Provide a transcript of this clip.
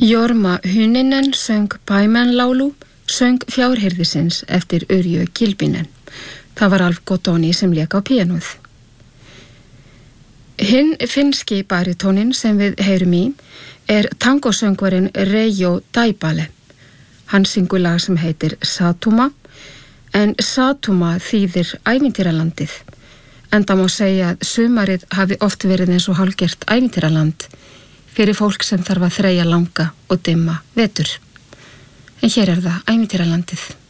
Jorma Huninen söng Paimenlaulu, söng Fjárhirðisins eftir Yrjö Kilpinen. Það var Alf Gottoni sem lék á píanóið. Hinn finnski baritónin sem við heyrum í tangosöngvarinn Reijo Taipale. Hann syngur lag sem heitir Satuma, en Satuma þýðir ævintýralandið. Enda má segja að sumarið hafi oft verið eins og hálfgert ævintýraland fyrir fólk sem þarf að þreyja langa og dimma vetur. En hér það ævintýralandið.